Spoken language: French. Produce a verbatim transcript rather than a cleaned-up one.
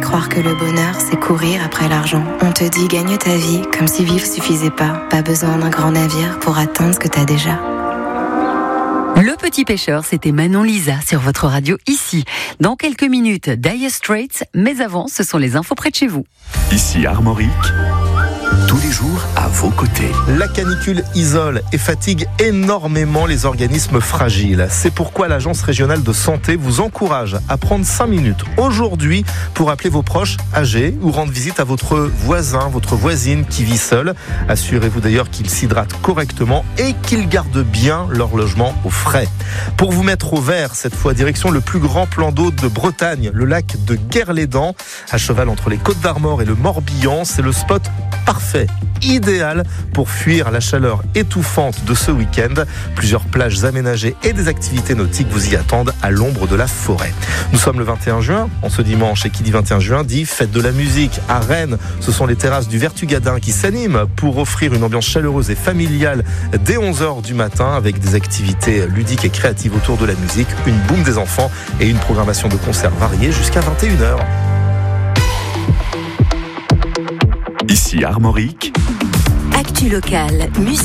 croire que le bonheur, c'est courir après l'argent. On te dit gagne ta vie, comme si vivre suffisait pas. Pas besoin d'un grand navire pour atteindre ce que t'as déjà. Le Petit Pêcheur, c'était Manon Lisa sur votre radio ici. Dans quelques minutes, Dire Straits, mais avant, ce sont les infos près de chez vous. Ici Armorique, tous les jours à vos côtés. La canicule isole et fatigue énormément les organismes fragiles. C'est pourquoi l'Agence régionale de santé vous encourage à prendre cinq minutes aujourd'hui pour appeler vos proches âgés ou rendre visite à votre voisin, votre voisine qui vit seul. Assurez-vous d'ailleurs qu'ils s'hydratent correctement et qu'ils gardent bien leur logement au frais. Pour vous mettre au vert, cette fois direction le plus grand plan d'eau de Bretagne, le lac de Guerlédan, à cheval entre les Côtes d'Armor et le Morbihan. C'est le spot parfait, idéal pour fuir la chaleur étouffante de ce week-end. Plusieurs plages aménagées et des activités nautiques vous y attendent à l'ombre de la forêt. Nous sommes le vingt et un juin, en ce dimanche, et qui dit vingt et un juin dit fête de la musique. À Rennes, ce sont les terrasses du Vertugadin qui s'animent pour offrir une ambiance chaleureuse et familiale dès onze heures du matin avec des activités ludiques et créatives autour de la musique, une boum des enfants et une programmation de concerts variés jusqu'à vingt et une heures. Ici Armorique, Actu locale, musique.